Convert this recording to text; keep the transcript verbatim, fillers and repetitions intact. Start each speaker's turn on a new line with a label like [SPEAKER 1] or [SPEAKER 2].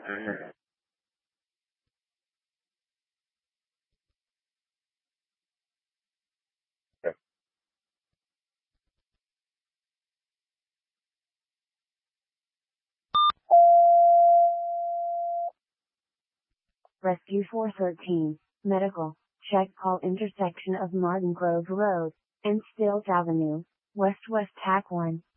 [SPEAKER 1] Rescue four thirteen, Medical, check call intersection of Martin Grove Road, and Stilts Avenue, West West Tac one.